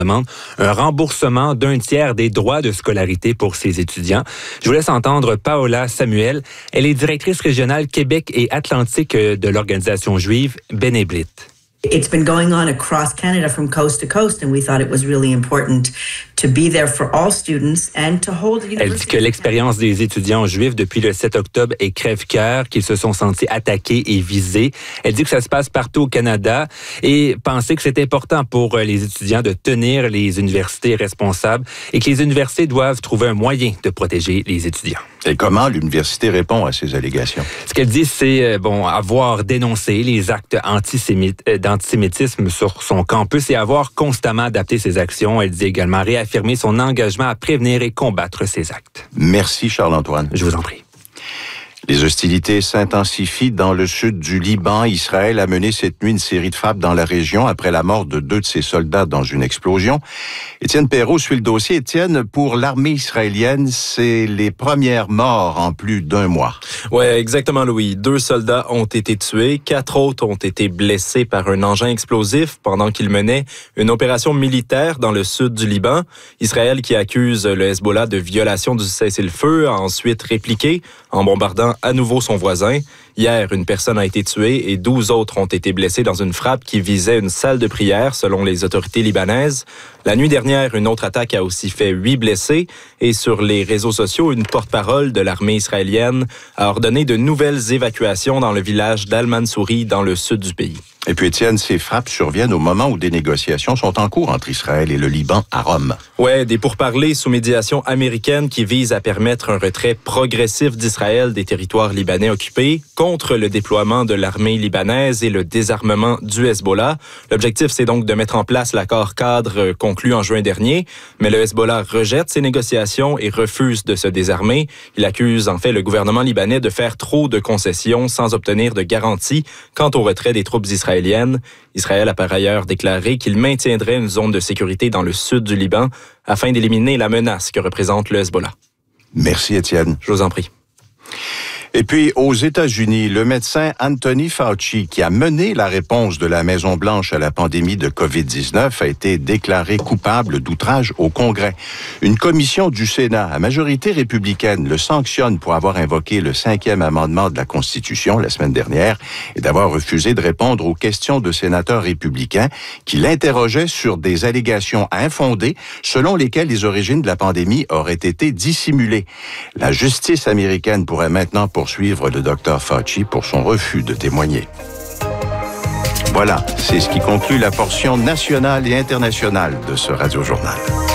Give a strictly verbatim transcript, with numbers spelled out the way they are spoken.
demande un remboursement d'un tiers des droits de scolarité pour ses étudiants. Je vous laisse entendre Paola Samuel. Elle est directrice régionale Québec et Atlantique de l'organisation juive Beneblit. It's been going on across Canada from coast to coast, and we thought it was really important to be there for all students and to hold the university. Elle dit que l'expérience des étudiants juifs depuis le sept octobre est crève-cœur, qu'ils se sont sentis attaqués et visés. Elle dit que ça se passe partout au Canada et pensait que c'est important pour les étudiants de tenir les universités responsables et que les universités doivent trouver un moyen de protéger les étudiants. Et comment l'université répond à ces allégations? Ce qu'elle dit, c'est bon, avoir dénoncé les actes antisémites, d'antisémitisme sur son campus et avoir constamment adapté ses actions. Elle dit également réaffirmer son engagement à prévenir et combattre ces actes. Merci Charles-Antoine. Je vous en prie. Les hostilités s'intensifient dans le sud du Liban. Israël a mené cette nuit une série de frappes dans la région après la mort de deux de ses soldats dans une explosion. Étienne Perrault suit le dossier. Étienne, pour l'armée israélienne, c'est les premières morts en plus d'un mois. Oui, exactement, Louis. Deux soldats ont été tués. Quatre autres ont été blessés par un engin explosif pendant qu'ils menaient une opération militaire dans le sud du Liban. Israël, qui accuse le Hezbollah de violation du cessez-le-feu, a ensuite répliqué en bombardant à nouveau son voisin. Hier, une personne a été tuée et douze autres ont été blessés dans une frappe qui visait une salle de prière, selon les autorités libanaises. La nuit dernière, une autre attaque a aussi fait huit blessés et sur les réseaux sociaux, une porte-parole de l'armée israélienne a ordonné de nouvelles évacuations dans le village d'Al-Mansouri, dans le sud du pays. Et puis, Étienne, ces frappes surviennent au moment où des négociations sont en cours entre Israël et le Liban à Rome. Ouais, des pourparlers sous médiation américaine qui visent à permettre un retrait progressif d'Israël des territoires libanais occupés contre le déploiement de l'armée libanaise et le désarmement du Hezbollah. L'objectif, c'est donc de mettre en place l'accord cadre conclu en juin dernier, mais le Hezbollah rejette ces négociations et refuse de se désarmer. Il accuse en fait le gouvernement libanais de faire trop de concessions sans obtenir de garanties quant au retrait des troupes israéliennes. Israël a par ailleurs déclaré qu'il maintiendrait une zone de sécurité dans le sud du Liban afin d'éliminer la menace que représente le Hezbollah. Merci, Étienne. Je vous en prie. Et puis, aux États-Unis, le médecin Anthony Fauci, qui a mené la réponse de la Maison-Blanche à la pandémie de covid dix-neuf, a été déclaré coupable d'outrage au Congrès. Une commission du Sénat, à majorité républicaine, le sanctionne pour avoir invoqué le cinquième amendement de la Constitution la semaine dernière et d'avoir refusé de répondre aux questions de sénateurs républicains qui l'interrogeaient sur des allégations infondées selon lesquelles les origines de la pandémie auraient été dissimulées. La justice américaine pourrait maintenant poursuivre le docteur Fauci pour son refus de témoigner. Voilà, c'est ce qui conclut la portion nationale et internationale de ce Radio-Journal.